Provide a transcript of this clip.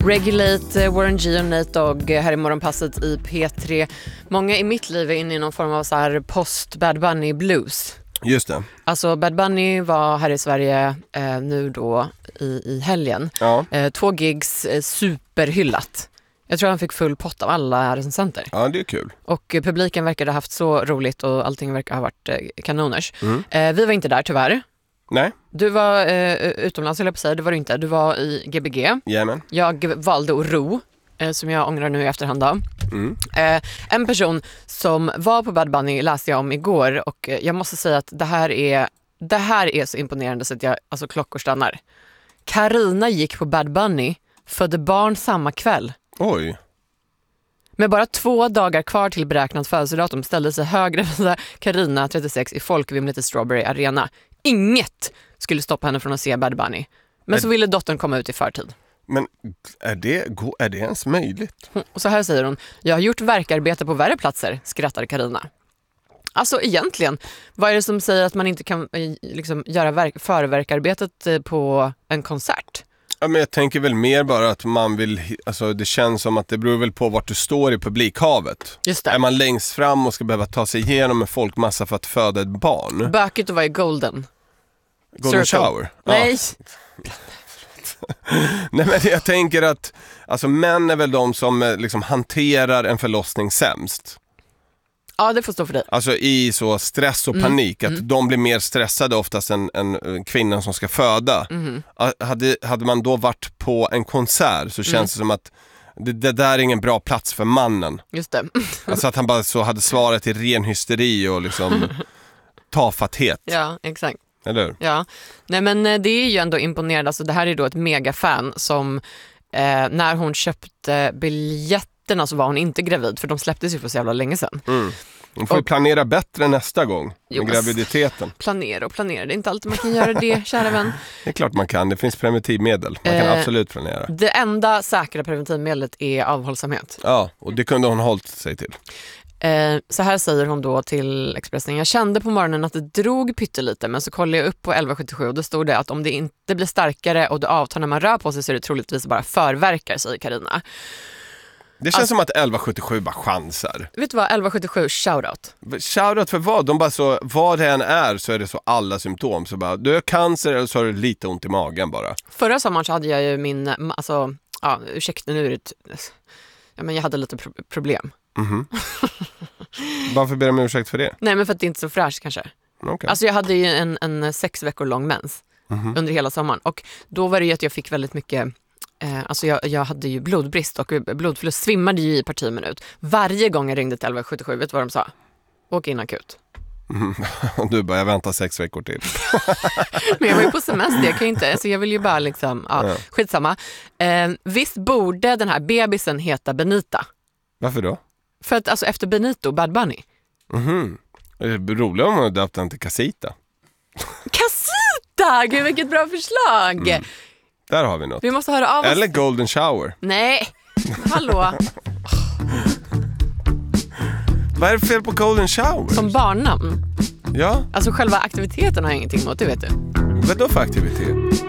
Regulate, Warren G och Nate Dogg här i morgonpasset i P3. Många i mitt liv är inne i någon form av så här post-Bad Bunny blues. Just det. Alltså Bad Bunny var här i Sverige nu då i helgen. Ja. 2 gigs, superhyllat. Jag tror han fick full pott av alla recensenter. Ja, det är kul. Och publiken verkade ha haft så roligt och allting verkar ha varit kanoners. Vi var inte där tyvärr. Nej. Du var utomlands, eller på sig, det var du inte. Du var i Gbg. Jajamän. Jag valde att ro, som jag ångrar nu i efterhand då. En person som var på Bad Bunny läste jag om igår och jag måste säga att det här är så imponerande så att jag, alltså klockor stannar. Carina gick på Bad Bunny, födde barn samma kväll. Oj. Med bara 2 dagar kvar till beräknat födelsedatum ställde sig högre Carina 36 i folkvimlet i Strawberry Arena. Inget skulle stoppa henne från att se Bad Bunny. Men så ville dottern komma ut i förtid. Men är det ens möjligt? Och så här säger hon: jag har gjort verkarbete på värre platser, skrattar Carina. Alltså egentligen, vad är det som säger att man inte kan liksom göra förverkarbetet på en konsert? Ja, men jag tänker väl mer bara att man vill, alltså det känns som att det beror väl på vart du står i publikhavet. Just det. Är man längst fram och ska behöva ta sig igenom en folkmassa för att föda ett barn? Bökigt att vara i Golden Shower? Nej. Ja. Nej, men jag tänker att alltså män är väl de som liksom hanterar en förlossning sämst. Ja, det får stå för dig. Alltså i så stress och panik. Att de blir mer stressade oftast än kvinnan som ska föda. Hade man då varit på en konsert så känns det som att det där är ingen bra plats för mannen. Just det. Alltså att han bara så hade svaret i ren hysteri och liksom tafatthet. Ja, exakt. Eller? Ja, nej men det är ju ändå imponerande. Alltså det här är då ett megafan som när hon köpte biljetterna så var hon inte gravid, för de släpptes ju för så jävla länge sedan. Hon får ju planera bättre nästa gång med graviditeten. Planera, det är inte alltid man kan göra det, kära vän. Det är klart man kan, det finns preventivmedel. Man kan absolut planera. Det enda säkra preventivmedlet är avhållsamhet. Ja, och det kunde hon hållit sig till. Så här säger hon då till Expressen: jag kände på morgonen att det drog pyttelite, men så kollade jag upp på 1177 och då stod det att om det inte blir starkare och det avtar när man rör på sig så är det troligtvis bara förverkar, säger Carina. Det känns som att 1177 bara chansar. Vet du vad, 1177, shoutout. Shoutout för vad? De bara så, vad det än är så är det så alla symptom. Så bara, du har cancer eller så har du lite ont i magen bara. Förra sommaren så hade jag ju min, alltså, ja, ursäkta nu är det, ja, men jag hade lite problem. Varför ber de ursäkt för det? Nej, men för att det är inte så fräscht kanske. Okay. Alltså jag hade ju en 6 veckor lång mens under hela sommaren. Och då var det ju att jag fick väldigt mycket, alltså jag hade ju blodbrist och blodförlust, svimmade ju i parti minut. Varje gång jag ringde till 1177, vet du vad de sa? Åk in akut. Och du bara, jag väntar 6 veckor till. Men jag var ju på semester, jag kan ju inte, alltså jag vill ju bara liksom, skitsamma. Visst borde den här bebisen heta Benita? Varför då? För att alltså efter Benito, Bad Bunny. Det är roligt om man döpt den till Casita. Casita! Gud, vilket bra förslag! Där har vi något. Vi måste höra av oss. Eller Golden Shower. Nej, hallå. Vad är det fel på Golden Shower? Som barnnamn. Ja. Alltså själva aktiviteten har jag ingenting emot, det vet du. Vad då för aktivitet?